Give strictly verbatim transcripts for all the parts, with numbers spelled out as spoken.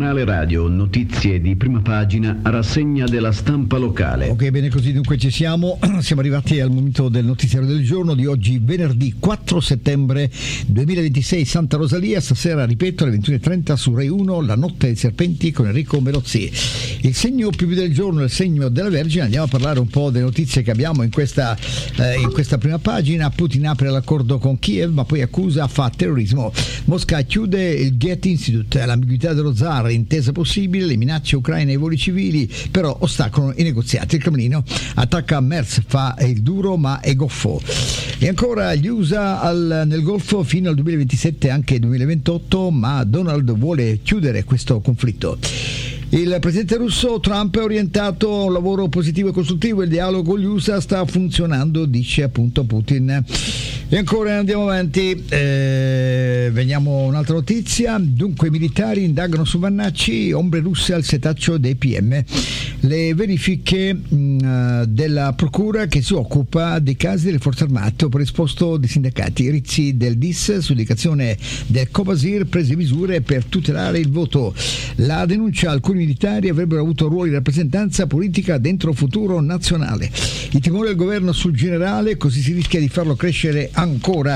Giornale radio, notizie di prima pagina, rassegna della stampa locale. Ok, bene, così dunque ci siamo. Siamo arrivati al momento del notiziario del giorno di oggi, venerdì quattro settembre duemilaventisei, Santa Rosalia. Stasera, ripeto, alle ventuno e trenta su Rai uno, La notte dei serpenti con Enrico Melozzi. Il segno più blu del giorno è il segno della Vergine. Andiamo a parlare un po' delle notizie che abbiamo in questa, eh, in questa prima pagina. Putin apre l'accordo con Kiev, ma poi accusa fa terrorismo. Mosca chiude il Goethe Institute. L'ambiguità dello zar, intesa possibile, le minacce ucraine ai voli civili, però ostacolano i negoziati. Il Cremlino attacca Merz, fa il duro ma è goffo. E ancora gli U S A al, nel Golfo fino al duemilaventisette, anche duemilaventotto, ma Donald vuole chiudere questo conflitto. Il presidente russo Trump è orientato a un lavoro positivo e costruttivo, il dialogo con gli U S A sta funzionando, dice appunto Putin. E ancora andiamo avanti, eh, veniamo a un'altra notizia. Dunque i militari indagano su Vannacci, ombre russe al setaccio dei P M. Le verifiche mh, della procura che si occupa dei casi delle forze armate per esposto dei sindacati. Rizzi del D I S, su indicazione del Copasir, prese misure per tutelare il voto. La denuncia: alcuni militari avrebbero avuto ruoli di rappresentanza politica dentro Futuro Nazionale. I timori del governo sul generale, così si rischia di farlo crescere ancora.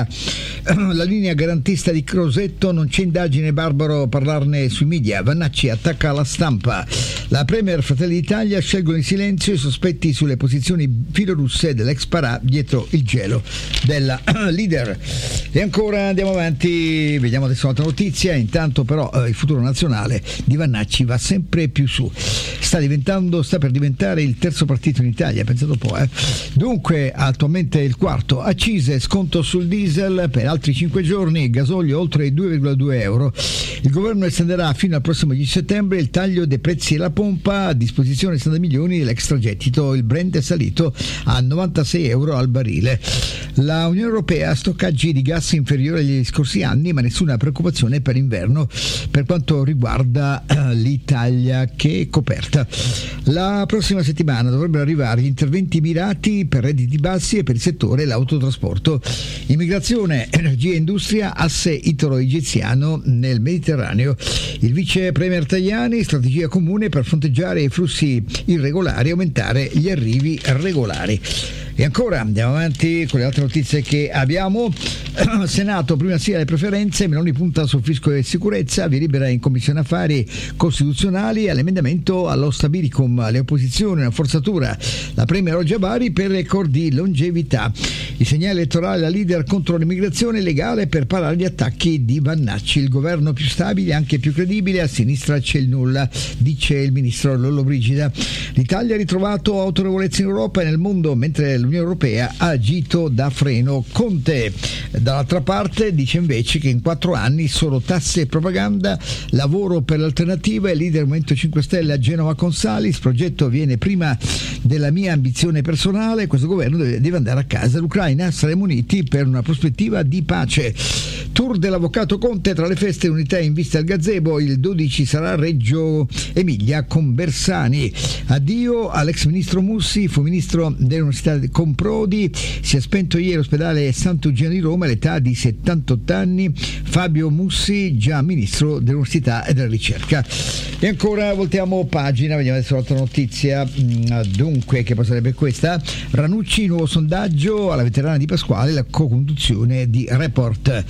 La linea garantista di Crosetto, non c'è indagine, barbaro parlarne sui media. Vannacci attacca la Stampa. La premier Fratelli d'Italia scelgono in silenzio i sospetti sulle posizioni filorusse dell'ex Parà dietro il gelo della leader. E ancora andiamo avanti, vediamo adesso un'altra notizia. Intanto però eh, il Futuro Nazionale di Vannacci va sempre più su, sta diventando sta per diventare il terzo partito in Italia, pensate un po', eh. Dunque attualmente il quarto. Accise, sconto sul diesel per altri cinque giorni, gasolio oltre i due virgola due euro. Il governo estenderà fino al prossimo dieci settembre il taglio dei prezzi alla pompa, a disposizione settanta milioni dell'extragettito. Il Brent è salito a novantasei euro al barile. La Unione Europea ha stoccaggi di gas inferiori agli scorsi anni, ma nessuna preoccupazione per inverno per quanto riguarda uh, l'Italia, che è coperta. La prossima settimana dovrebbero arrivare gli interventi mirati per redditi bassi e per il settore dell'autotrasporto. Immigrazione, energia e industria, asse italo-egiziano nel Mediterraneo. Il vice premier Tajani, strategia comune per fronteggiare i flussi irregolari e aumentare gli arrivi regolari. E ancora andiamo avanti con le altre notizie che abbiamo. Senato, prima sia le preferenze, Meloni punta sul fisco e sicurezza, vi libera in commissione affari costituzionali all'emendamento allo stabilicum. Le opposizioni, una forzatura. La premier oggi a Bari per record di longevità. Il segnale elettorale, la leader contro l'immigrazione legale per parare gli attacchi di Vannacci. Il governo più stabile, anche più credibile, a sinistra c'è il nulla, dice il ministro Lollobrigida. L'Italia ha ritrovato autorevolezza in Europa e nel mondo, mentre l'Unione Europea ha agito da freno. Conte dall'altra parte dice invece che in quattro anni solo tasse e propaganda, lavoro per l'alternativa. Il leader Movimento cinque Stelle a Genova con Salis, progetto viene prima della mia ambizione personale, questo governo deve, deve andare a casa. L'Ucraina, saremo uniti per una prospettiva di pace. Tour dell'avvocato Conte, tra le feste e unità in vista al gazebo, il dodici sarà Reggio Emilia con Bersani. Addio all'ex ministro Mussi, fu ministro dell'università con Prodi, si è spento ieri all'ospedale Sant'Eugenio di Roma all'età di settantotto anni. Fabio Mussi, già ministro dell'università e della ricerca. E ancora voltiamo pagina, vediamo adesso l'altra notizia. Dunque, che sarebbe questa? Ranucci, nuovo sondaggio alla veterana di Pasquale, la co-conduzione di Report.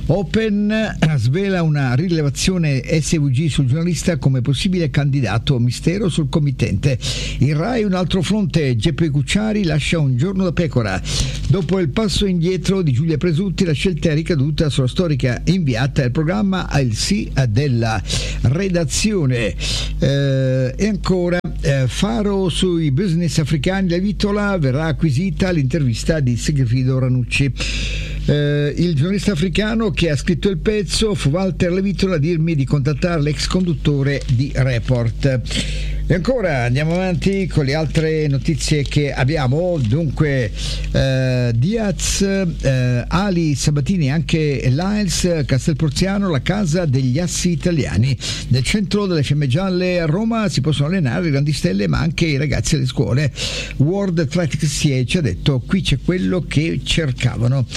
Open svela una rilevazione S V G sul giornalista come possibile candidato, mistero sul committente. Il Rai, un altro fronte, Geppi Cucciari lascia un giorno da pecora. Dopo il passo indietro di Giulia Presutti, la scelta è ricaduta sulla storica inviata del programma al sì della redazione. Eh, e ancora eh, Faro sui business africani, la Vitola, verrà acquisita l'intervista di Sigfrido Ranucci. Eh, il giornalista africano che ha scritto il pezzo fu Walter Levitola a dirmi di contattare l'ex conduttore di Report. E ancora andiamo avanti con le altre notizie che abbiamo. Dunque eh, Diaz, eh, Ali Sabatini, anche Lyles, Castelporziano, la casa degli assi italiani. Nel centro delle Fiamme Gialle a Roma si possono allenare le grandi stelle ma anche i ragazzi alle scuole. World Athletics ci ha detto qui c'è quello che cercavano.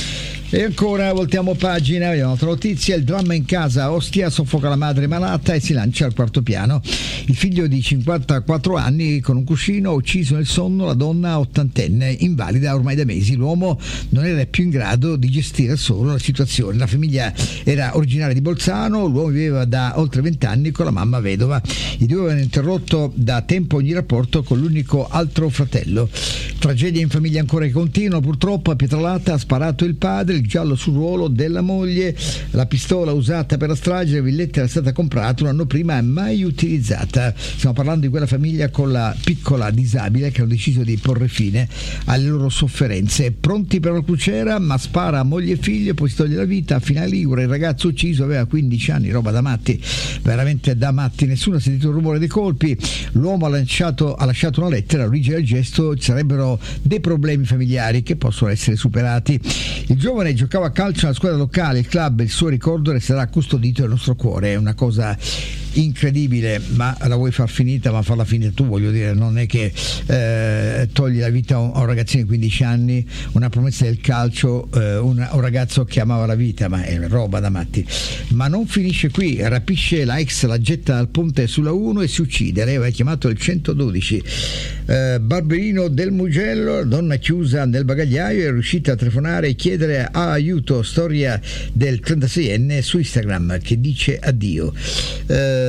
E ancora voltiamo pagina, vediamo un'altra notizia. Il dramma in casa a Ostia, soffoca la madre malata e si lancia al quarto piano. Il figlio di cinquantaquattro anni con un cuscino ha ucciso nel sonno la donna ottantenne, invalida ormai da mesi. L'uomo non era più in grado di gestire solo la situazione. La famiglia era originaria di Bolzano, l'uomo viveva da oltre vent'anni con la mamma vedova. I due avevano interrotto da tempo ogni rapporto con l'unico altro fratello. Tragedia in famiglia ancora che continua, purtroppo a Pietralata ha sparato il padre, il giallo sul ruolo della moglie. La pistola usata per la strage della villetta era stata comprata un anno prima e mai utilizzata. Stiamo parlando di quella famiglia con la piccola disabile che hanno deciso di porre fine alle loro sofferenze. Pronti per la crociera, ma spara a moglie e figlio, poi si toglie la vita. A Finale Ligure il ragazzo ucciso aveva quindici anni, roba da matti, veramente da matti. Nessuno ha sentito il rumore dei colpi. L'uomo ha lasciato, ha lasciato una lettera. All'origine del gesto ci sarebbero dei problemi familiari che possono essere superati. Il giovane giocava a calcio nella squadra locale, il club, il suo ricordo resterà custodito nel nostro cuore. È una cosa incredibile, ma la vuoi far finita, ma farla finita tu, voglio dire, non è che eh, togli la vita a un, a un ragazzino di quindici anni, una promessa del calcio, eh, un, un ragazzo che amava la vita, ma è roba da matti. Ma non finisce qui, rapisce la ex, la getta dal ponte sulla uno e si uccide. Lei aveva chiamato il centododici. eh, Barberino del Mugello, donna chiusa nel bagagliaio, è riuscita a telefonare e chiedere aiuto. Storia del trentaseienne su Instagram che dice addio. eh,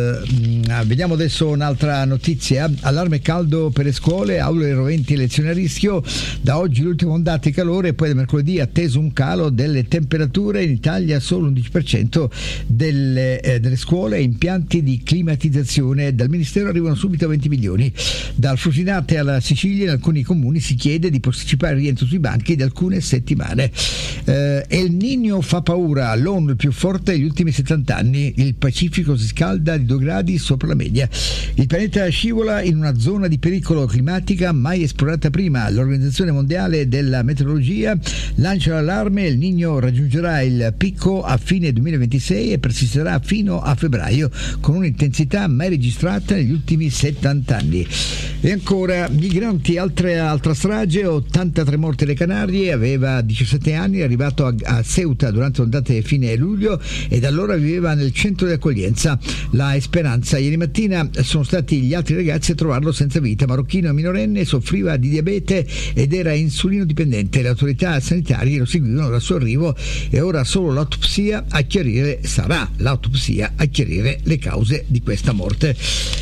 Vediamo adesso un'altra notizia. Allarme caldo per le scuole, aule roventi, lezioni a rischio. Da oggi l'ultima ondata di calore e poi da mercoledì atteso un calo delle temperature. In Italia solo l'undici per cento delle, eh, delle scuole e impianti di climatizzazione. Dal Ministero arrivano subito venti milioni. Dal Frusinate alla Sicilia in alcuni comuni si chiede di posticipare il rientro sui banchi di alcune settimane. eh, El Niño fa paura, l'ONU il più forte degli ultimi settanta anni. Il Pacifico si scalda di due gradi sopra la media. Il pianeta scivola in una zona di pericolo climatica mai esplorata prima. L'Organizzazione Mondiale della Meteorologia lancia l'allarme: il Niño raggiungerà il picco a fine duemilaventisei e persisterà fino a febbraio con un'intensità mai registrata negli ultimi settanta anni. E ancora migranti, altre, altra strage, ottantatré morti alle Canarie. Aveva diciassette anni, è arrivato a, a Ceuta durante l'ondata di fine luglio e da allora viveva nel centro di accoglienza La Speranza. Ieri mattina sono stati gli altri ragazzi a trovarlo senza vita. Marocchino minorenne, soffriva di diabete ed era insulino dipendente. Le autorità sanitarie lo seguivano dal suo arrivo e ora solo l'autopsia a chiarire sarà l'autopsia a chiarire le cause di questa morte.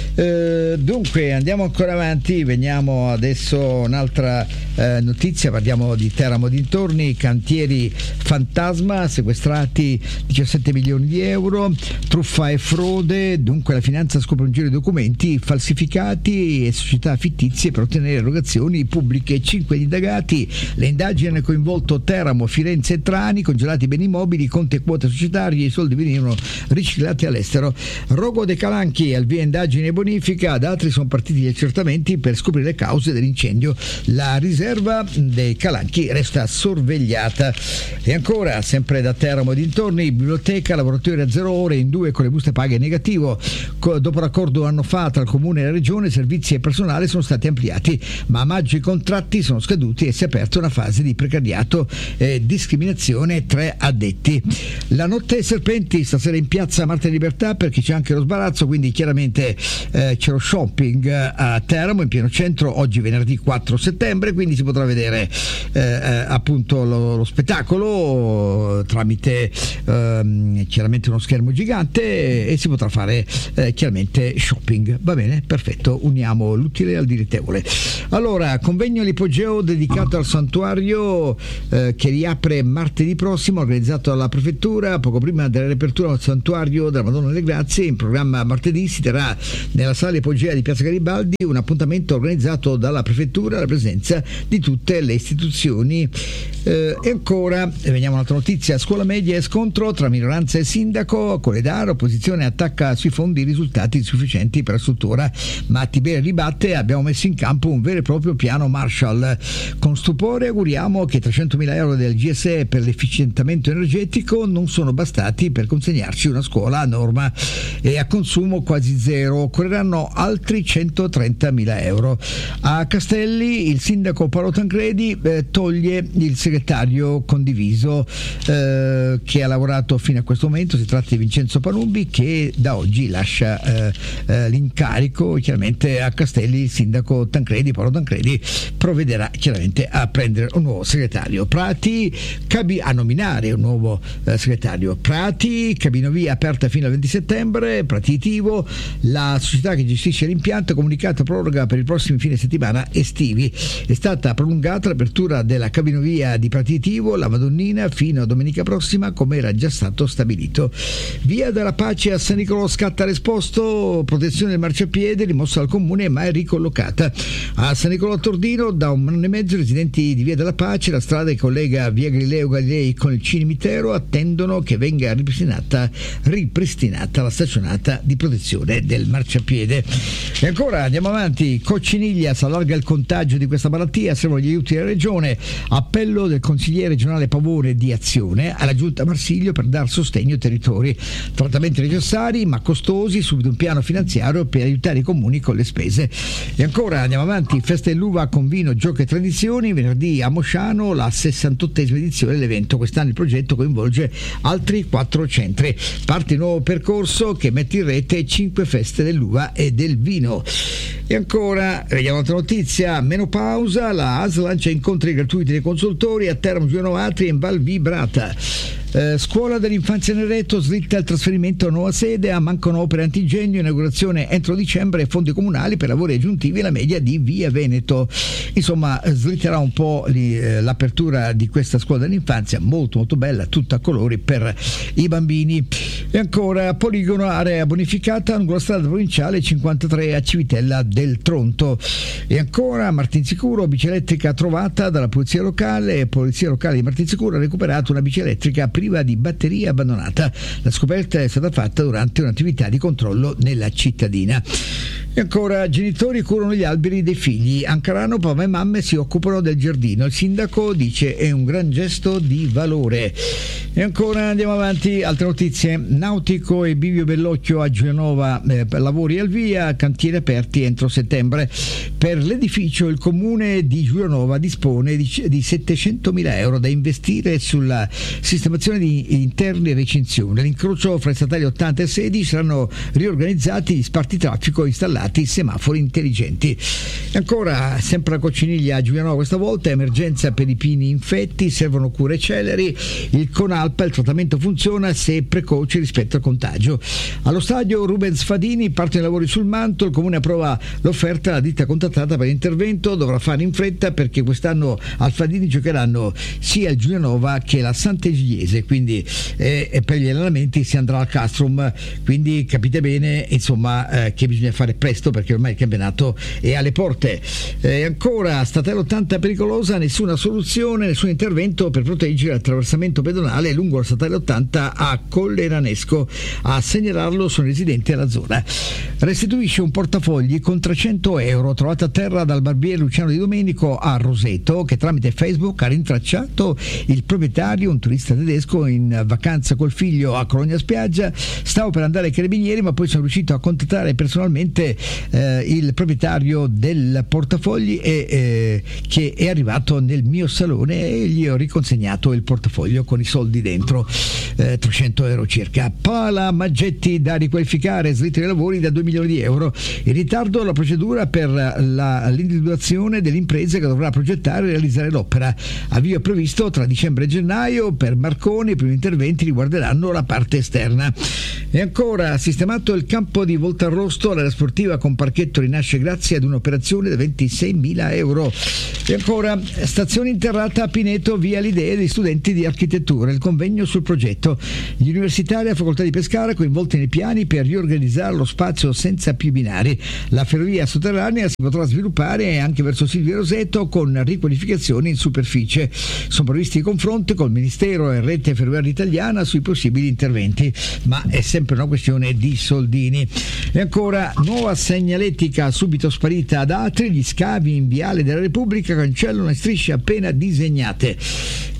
Eh, dunque andiamo ancora avanti, veniamo adesso un'altra eh, notizia, parliamo di Teramo dintorni, cantieri fantasma, sequestrati diciassette milioni di euro, truffa e frode. Dunque la finanza scopre un giro di documenti falsificati e società fittizie per ottenere erogazioni pubbliche. Cinque indagati, le indagini hanno coinvolto Teramo, Firenze e Trani, congelati beni mobili, conti e quote societarie, i soldi venivano riciclati all'estero. Rogo De Calanchi al via indagini e bonifica, ad altri sono partiti gli accertamenti per scoprire le cause dell'incendio. La riserva dei Calanchi resta sorvegliata. E ancora, sempre da Teramo e dintorni, biblioteca, lavoratori a zero ore in due con le buste paga in negativo. Co- dopo l'accordo anno fa tra il comune e la regione, servizi e personale sono stati ampliati, ma a maggio i contratti sono scaduti e si è aperta una fase di precariato e discriminazione tra addetti. La notte ai serpenti, stasera in piazza Marte Libertà, perché c'è anche lo sbarazzo, quindi chiaramente eh, c'è lo shopping a Teramo in pieno centro oggi venerdì quattro settembre, quindi si potrà vedere eh, appunto lo, lo spettacolo tramite eh, chiaramente uno schermo gigante e si potrà fare eh, chiaramente shopping. Va bene, perfetto, uniamo l'utile al dilettevole. Allora, convegno all'ipogeo dedicato al santuario eh, che riapre martedì prossimo, organizzato dalla prefettura poco prima della riapertura del santuario della Madonna delle Grazie. In programma martedì si terrà nella sala ipogea di Piazza Garibaldi un appuntamento organizzato dalla prefettura alla presenza di tutte le istituzioni. Eh, e ancora veniamo a un'altra notizia: scuola media e scontro tra minoranza e sindaco. Coledar, opposizione attacca sui fondi risultati insufficienti per la struttura, ma Tiberio ribatte: abbiamo messo in campo un vero e proprio piano Marshall. Con stupore auguriamo che trecentomila euro del G S E per l'efficientamento energetico non sono bastati per consegnarci una scuola a norma e a consumo quasi zero, occorreranno altri centotrentamila euro. A Castelli il sindaco Paolo Tancredi eh, toglie il segretario condiviso eh, che ha lavorato fino a questo momento. Si tratta di Vincenzo Palumbi, che da oggi lascia eh, eh, l'incarico. Chiaramente a Castelli il sindaco Tancredi, Paolo Tancredi, provvederà chiaramente a prendere un nuovo segretario. Prati cabi- a nominare un nuovo eh, segretario. Prati, cabinovia aperta fino al venti settembre. Pratitivo, la società che gestisce l'impianto ha comunicato proroga per i prossimi fine settimana estivi. È stata prolungata l'apertura della cabinovia di Pratitivo, la Madonnina, fino a domenica prossima, come era già stato stabilito. Via della Pace a San Nicolò scatta l'esposto, protezione del marciapiede rimossa dal comune ma è ricollocata. A San Nicolò Tordino da un anno e mezzo i residenti di Via della Pace, la strada che collega via Galileo Galilei con il cimitero, attendono che venga ripristinata, ripristinata la staccionata di protezione del marciapiede. E ancora andiamo avanti. Cocciniglia si allarga il contagio di questa malattia, servono gli aiuti della regione. Appello del consigliere regionale Pavone di Azione alla giunta Marsiglio per dar sostegno ai territori. Trattamenti necessari ma costosi, subito un piano finanziario per aiutare i comuni con le spese. E ancora andiamo avanti. Festa dell'uva con vino, giochi e tradizioni, venerdì a Mosciano la sessantottesima edizione dell'evento. Quest'anno il progetto coinvolge altri quattro centri. Parte il nuovo percorso che mette in rete cinque feste dell'uva e del vino. E ancora vediamo un'altra notizia. Menopausa, la A S L lancia incontri gratuiti dei consultori a Teramo Giuliano Atri e in Val Vibrata. Eh, scuola dell'infanzia nel Retto, slitta il trasferimento a nuova sede, a mancano opere antigenio, inaugurazione entro dicembre e fondi comunali per lavori aggiuntivi alla media di Via Veneto. Insomma, slitterà un po' li, eh, l'apertura di questa scuola dell'infanzia, molto molto bella, tutta a colori per i bambini. E ancora poligono, area bonificata lungo la strada provinciale cinquantatré a Civitella del Tronto. E ancora Martinsicuro, bici elettrica trovata dalla polizia locale. Polizia locale di Martinsicuro ha recuperato una bici elettrica priva di batteria abbandonata. La scoperta è stata fatta durante un'attività di controllo nella cittadina. E ancora genitori curano gli alberi dei figli. Ancarano, papà e mamme si occupano del giardino. Il sindaco dice è un gran gesto di valore. E ancora andiamo avanti, altre notizie. Nautico e Bivio Bellocchio a Giulianova, eh, lavori al via, cantieri aperti entro settembre. Per l'edificio il comune di Giulianova dispone di, di settecentomila euro da investire sulla sistemazione di interni e recinzione. L'incrocio fra i statali ottanta e sedici saranno riorganizzati gli spartitraffico installati semafori intelligenti. E ancora sempre a Cocciniglia a Giulianova, questa volta emergenza per i pini infetti, servono cure celeri. Il Conalpa, il trattamento funziona se è precoce rispetto al contagio. Allo stadio Rubens Fadini partono i lavori sul manto, il comune approva l'offerta, la ditta contrattata per l'intervento dovrà fare in fretta perché quest'anno al Fadini giocheranno sia il Giulianova che la Sant'Egidiese, quindi eh, per gli allenamenti si andrà al Castrum, quindi capite bene insomma eh, che bisogna fare presto perché ormai il campionato è alle porte. E ancora statale ottanta pericolosa, nessuna soluzione, nessun intervento per proteggere l'attraversamento pedonale lungo la statale ottanta a Colleranesco. A segnalarlo sono residenti alla zona. Restituisce un portafogli con trecento euro trovato a terra dal barbiere Luciano Di Domenico a Roseto, che tramite Facebook ha rintracciato il proprietario, un turista tedesco in vacanza col figlio a Cologna Spiaggia. Stavo per andare ai carabinieri ma poi sono riuscito a contattare personalmente eh, il proprietario del portafogli e, eh, che è arrivato nel mio salone e gli ho riconsegnato il portafoglio con i soldi dentro, eh, trecento euro circa. Pala Maggetti da riqualificare, slitta dei lavori da due milioni di euro. In ritardo la procedura per la, l'individuazione dell'impresa che dovrà progettare e realizzare l'opera. Avvio previsto tra dicembre e gennaio. Per Marconi i primi interventi riguarderanno la parte esterna. E ancora sistemato il campo di Voltarrosto, l'area sportiva con parchetto rinasce grazie ad un'operazione da ventiseimila euro. E ancora stazione interrata a Pineto, via l'idea degli studenti di architettura, il convegno sul progetto. Gli universitari a facoltà di Pescara coinvolti nei piani per riorganizzare lo spazio senza più binari. La ferrovia sotterranea si potrà sviluppare anche verso Silvio Roseto con riqualificazioni in superficie. Sono previsti i confronti col Ministero e Rete Ferroviaria Italiana sui possibili interventi, ma è sempre una questione di soldini. E ancora nuova segnaletica subito sparita ad Atri, gli scavi in viale della Repubblica cancellano le strisce appena disegnate.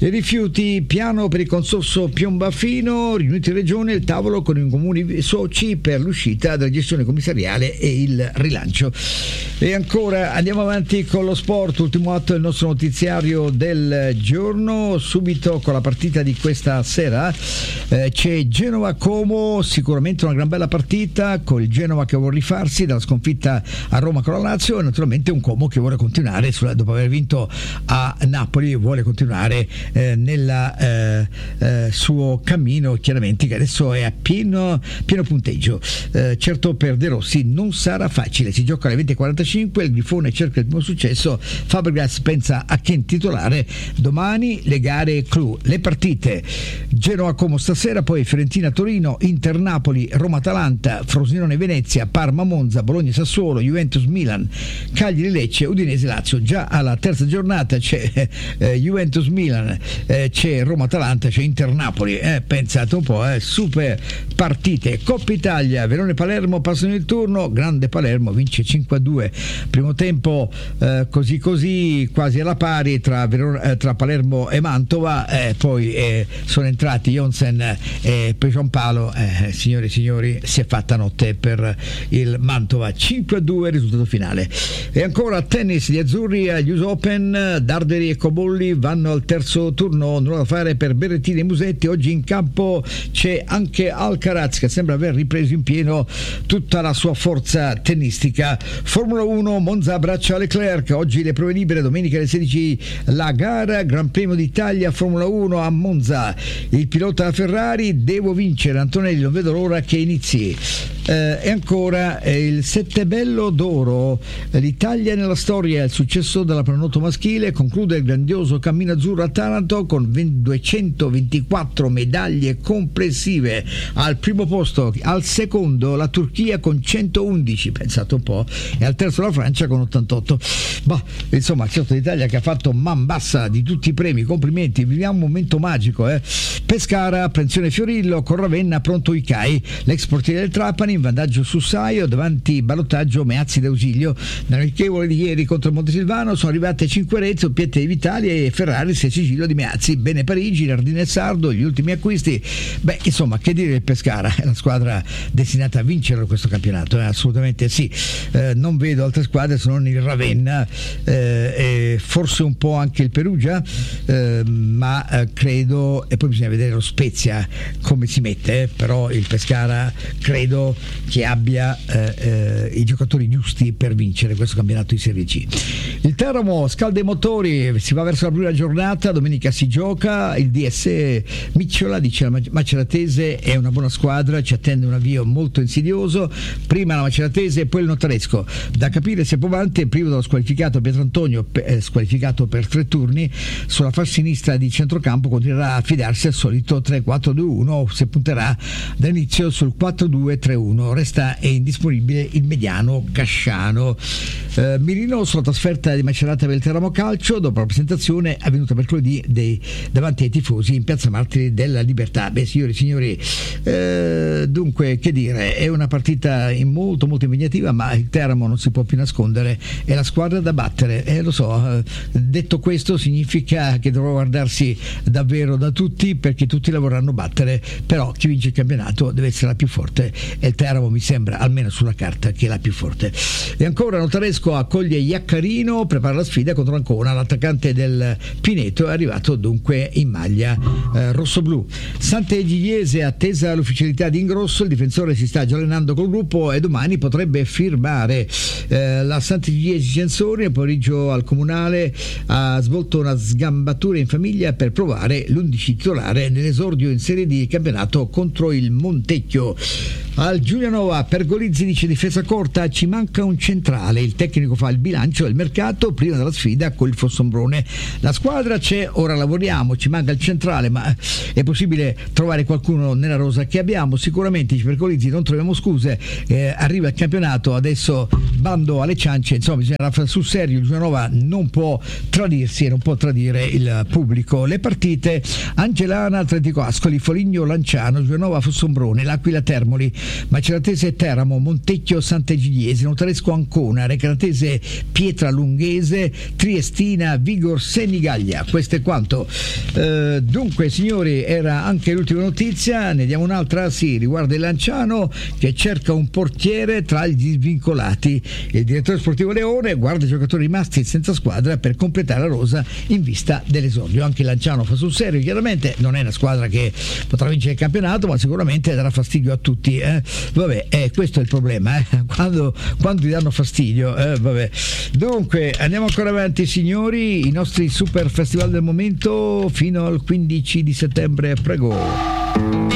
I rifiuti, piano per il consorso Piombafino, riuniti in regione il tavolo con i comuni soci per l'uscita dalla gestione commissariale e il rilancio. E ancora andiamo avanti con lo sport, ultimo atto del nostro notiziario del giorno, subito con la partita di questa sera. Eh, c'è Genova-Como, sicuramente una gran bella partita, con il Genova che vuole rifarsi dalla sconfitta a Roma con la Lazio e naturalmente un Como che vuole continuare sulla, dopo aver vinto a Napoli, vuole continuare eh, nel eh, eh, suo cammino, chiaramente, che adesso è a pieno, pieno punteggio. Eh, certo per De Rossi non sarà facile, si gioca alle venti e quarantacinque, il Grifone cerca il primo successo, Fabregas pensa a chi titolare, domani le gare clou, le partite Genoa-Como stasera, poi Fiorentina-Torino, Inter-Napoli, Roma-Atalanta, Frosinone-Venezia, Parma-Monza, Bologna-Sassuolo, Juventus-Milan, Cagliari-Lecce, Udinese-Lazio. Già alla terza giornata c'è eh, Juventus-Milan, eh, c'è Roma-Atalanta, c'è Inter-Napoli, eh, pensate un po', eh, super partite. Coppa Italia, Verone-Palermo passano il turno, grande Palermo vince cinque a due, primo tempo eh, così così quasi alla pari tra, Verona, eh, tra Palermo e Mantova, eh, poi eh, sono entrati Jonsen e Peixompalo, eh, signori e signori, si è fatta notte per il Mantova, cinque a due risultato finale. E ancora tennis, gli azzurri agli U S Open, Darderi e Cobolli vanno al terzo turno, nulla da fare per Berrettini e Musetti. Oggi in campo c'è anche Alcaraz che sembra aver ripreso in pieno tutta la sua forza tennistica. Formula uno, Monza abbraccia Leclerc, oggi le prove libere, domenica alle sedici la gara, Gran Premio d'Italia Formula uno a Monza, il pilota Ferrari, devo vincere, Antonelli, non vedo l'ora che inizi. Eh, e ancora eh, il Settebello d'Oro, l'Italia nella storia, il successo della pallanuoto maschile, conclude il grandioso cammino azzurro a Taranto con duecentoventiquattro medaglie complessive, al primo posto, al secondo la Turchia con centoundici, pensate un po', e al terzo la Francia con ottantotto. Bah, insomma, certo, l'Italia che ha fatto man bassa di tutti i premi, complimenti, viviamo un momento magico. eh. Pescara, apprensione Fiorillo, con Ravenna pronto Icai, l'ex portiere del Trapani in vantaggio su Saio, davanti ballottaggio Meazzi d'Ausilio. Nell'amichevole di ieri contro il Montesilvano sono arrivate cinque reti, doppiette di Vitali e Ferrari, sei sigillo di Meazzi. Bene Parigi, Nardini e Sardo, gli ultimi acquisti. Beh, insomma, che dire del Pescara, è la squadra destinata a vincere questo campionato, eh? Assolutamente sì. Eh, non vedo altre squadre se non il Ravenna, eh, e forse un po' anche il Perugia, eh, ma eh, credo, e poi bisogna vedere lo Spezia come si mette, eh? Però il Pescara credo che abbia eh, eh, i giocatori giusti per vincere questo campionato di Serie C. Il Teramo scalda i motori, si va verso la prima giornata, domenica si gioca, il D S Micciola dice la Maceratese è una buona squadra, ci attende un avvio molto insidioso, prima la Maceratese e poi il Notaresco, da capire se Povante, privo dello squalificato Pietrantonio, eh, squalificato per tre turni, sulla fascia sinistra di centrocampo continuerà a affidarsi al solito tre quattro due uno o se punterà dall'inizio sul quattro due tre uno. Resta è indisponibile il mediano Casciano. Eh, Mirino sulla trasferta di Macerata per il Teramo Calcio dopo la presentazione avvenuta mercoledì dei, davanti ai tifosi in Piazza Martiri della Libertà. Beh, signori e signori, eh, dunque, che dire, è una partita molto molto impegnativa, ma il Teramo non si può più nascondere, è la squadra da battere, eh, lo so. Eh, detto questo significa che dovrò guardarsi davvero da tutti, perché tutti la vorranno battere, però chi vince il campionato deve essere la più forte e il Teramo mi sembra, almeno sulla carta, che è la più forte. E ancora Notaresco accoglie Iaccarino, prepara la sfida contro Ancona, l'attaccante del Pineto è arrivato dunque in maglia eh, rossoblù. Sant'Egidiese attesa l'ufficialità di Ingrosso, il difensore si sta già allenando col gruppo e domani potrebbe firmare. Eh, la Sant'Egidiese Censori nel pomeriggio al Comunale ha svolto una sgambatura in famiglia per provare l'undici titolare nell'esordio in Serie D campionato contro il Montecchio. Al Giulianova Pergolizzi dice difesa corta, ci manca un centrale, il tecnico fa il bilancio del mercato prima della sfida con il Fossombrone. La squadra c'è, ora lavoriamo, ci manca il centrale, ma è possibile trovare qualcuno nella rosa che abbiamo? Sicuramente, dice Pergolizzi, non troviamo scuse, eh, arriva il campionato, adesso bando alle ciance, insomma bisogna fare sul serio, il Giulianova non può tradirsi e non può tradire il pubblico. Le partite: Angelana Atletico Ascoli, Foligno Lanciano, Giulianova Fossombrone, l'Aquila Termoli, Maceratese Teramo, Montecchio Sant'Egidiese, Notaresco Ancona, Recanatese Pietralunghese, Triestina Vigor Senigallia. Questo è quanto. Eh, dunque signori, era anche l'ultima notizia, ne diamo un'altra, sì, riguarda il Lanciano che cerca un portiere tra gli svincolati. Il direttore sportivo Leone guarda i giocatori rimasti senza squadra per completare la rosa in vista dell'esordio. Anche il Lanciano fa sul serio, chiaramente non è una squadra che potrà vincere il campionato, ma sicuramente darà fastidio a tutti, eh. Vabbè, eh, questo è il problema, eh. quando, quando ti danno fastidio, eh, vabbè. Dunque andiamo ancora avanti signori, i nostri super festival del momento fino al quindici di settembre, prego.